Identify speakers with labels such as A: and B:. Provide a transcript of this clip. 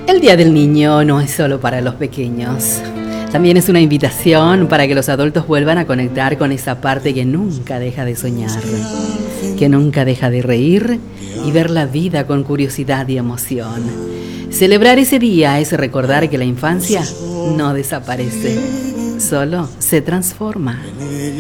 A: El Día del Niño no es solo para los pequeños. También es una invitación para que los adultos vuelvan a conectar con esa parte que nunca deja de soñar, que nunca deja de reír y ver la vida con curiosidad y emoción. Celebrar ese día es recordar que la infancia no desaparece, solo se transforma.